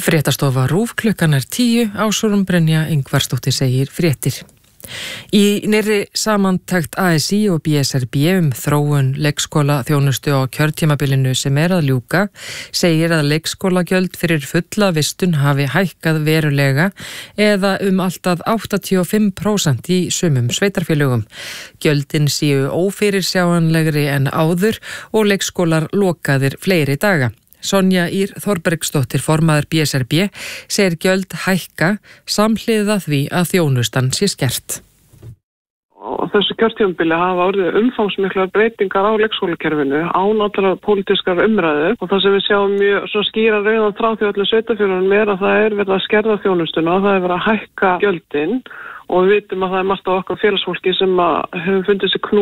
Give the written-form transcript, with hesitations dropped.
Fréttastofa RÚV klukkan 10 Ásrún Brynja Ingvarsdóttir segir fréttir. Í nýrri samantekt ASÍ og BSRB þróun leikskóla þjónustu á kjörtímabilinu sem að ljúka segir að leikskólagjöld fyrir fulla vistun hafi hækkað verulega eða alltaf 85% í sumum sveitarfélögum. Gjöldin séu ófyrirsjáanlegri en áður og leikskólar lokaðir fleiri daga. Sonja Ýr Þorbergsdóttir, formaður BSRB, segir gjöld hækka samhliða því að þjónustan sé skert. Og þessu kjörtímabili hafa orðið umfangsmiklar breytingar á leikskólakerfinu án allra pólitískar umræðu og það sem við sjáum mjög svo skýra rauðan þráð því öllu sveitarfélögunum að það verið að skerða þjónustuna og það verið að hækka gjöldin og við vitum að það margt á okkar félagsfólki sem hefur fundið sig